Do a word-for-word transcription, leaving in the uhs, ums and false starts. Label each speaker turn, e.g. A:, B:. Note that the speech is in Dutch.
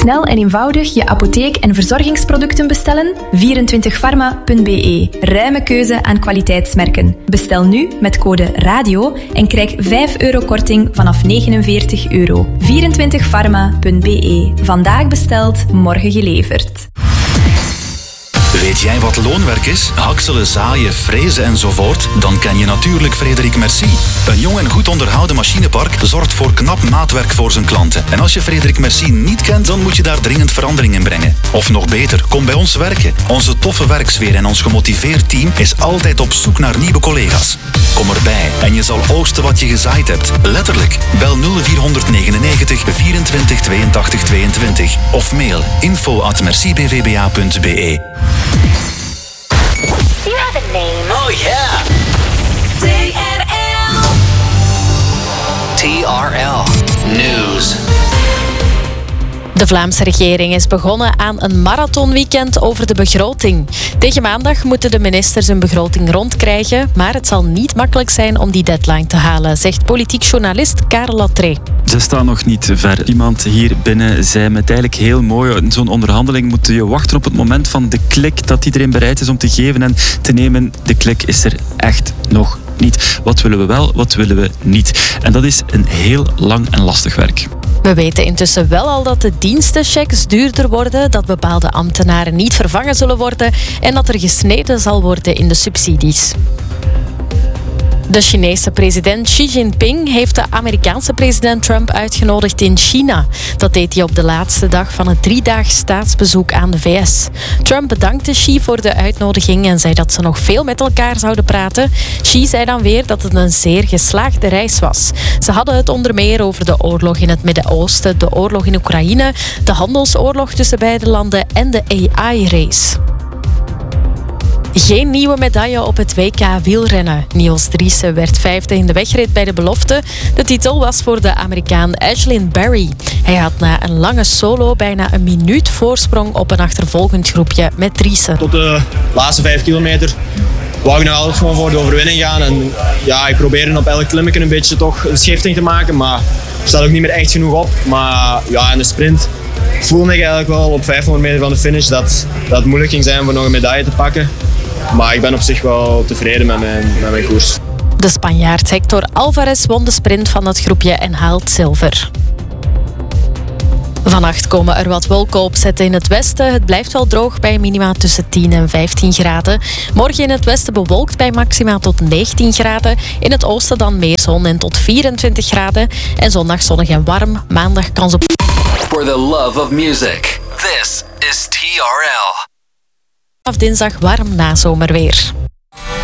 A: Snel en eenvoudig je apotheek- en verzorgingsproducten bestellen? vierentwintig pharma punt b e. Ruime keuze aan kwaliteitsmerken. Bestel nu met code RADIO en krijg vijf euro korting vanaf negenenveertig euro. vierentwintig pharma punt b e. Vandaag besteld, morgen geleverd.
B: Weet jij wat loonwerk is? Hakselen, zaaien, frezen enzovoort? Dan ken je natuurlijk Frederik Merci. Een jong en goed onderhouden machinepark zorgt voor knap maatwerk voor zijn klanten. En als je Frederik Merci niet kent, dan moet je daar dringend verandering in brengen. Of nog beter, kom bij ons werken. Onze toffe werksfeer en ons gemotiveerd team is altijd op zoek naar nieuwe collega's. Kom erbij en je zal oogsten wat je gezaaid hebt. Letterlijk. Bel nul vier negenennegentig vierentwintig tweeëntachtig tweeëntwintig of mail info at merci b v b a punt b e.
C: You have a name.
D: Oh yeah.
C: T R L.
D: T R L News.
E: De Vlaamse regering is begonnen aan een marathonweekend over de begroting. Tegen maandag moeten de ministers een begroting rondkrijgen, maar het zal niet makkelijk zijn om die deadline te halen, zegt politiek journalist Karel Latré.
F: Ze staan nog niet ver. Iemand hier binnen zei me het eigenlijk heel mooi. In zo'n onderhandeling moet je wachten op het moment van de klik dat iedereen bereid is om te geven en te nemen. De klik is er echt nog niet. Wat willen we wel, wat willen we niet? En dat is een heel lang en lastig werk.
E: We weten intussen wel al dat de dienstenchecks duurder worden, dat bepaalde ambtenaren niet vervangen zullen worden en dat er gesneden zal worden in de subsidies. De Chinese president Xi Jinping heeft de Amerikaanse president Trump uitgenodigd in China. Dat deed hij op de laatste dag van het driedaags staatsbezoek aan de V S. Trump bedankte Xi voor de uitnodiging en zei dat ze nog veel met elkaar zouden praten. Xi zei dan weer dat het een zeer geslaagde reis was. Ze hadden het onder meer over de oorlog in het Midden-Oosten, de oorlog in Oekraïne, de handelsoorlog tussen beide landen en de A I-race. Geen nieuwe medaille op het W K wielrennen. Niels Driessen werd vijfde in de wegrit bij de belofte. De titel was voor de Amerikaan Ashlyn Barry. Hij had na een lange solo bijna een minuut voorsprong op een achtervolgend groepje met Driessen.
G: Tot de laatste vijf kilometer wou ik nog altijd gewoon voor de overwinning gaan. En ja, ik probeerde op elk klimmetje een beetje toch een schifting te maken, maar er staat ook niet meer echt genoeg op. Maar ja, in de sprint voelde ik eigenlijk wel op vijfhonderd meter van de finish dat, dat het moeilijk ging zijn om nog een medaille te pakken. Maar ik ben op zich wel tevreden met mijn, met mijn koers.
E: De Spanjaard Hector Alvarez won de sprint van het groepje en haalt zilver. Vannacht komen er wat wolken opzetten in het westen. Het blijft wel droog bij minima tussen tien en vijftien graden. Morgen in het westen bewolkt bij maxima tot negentien graden. In het oosten dan meer zon en tot vierentwintig graden. En zondag zonnig en warm. Maandag kans op...
D: For the love of music. This is T R L.
E: Vanaf dinsdag warm nazomerweer.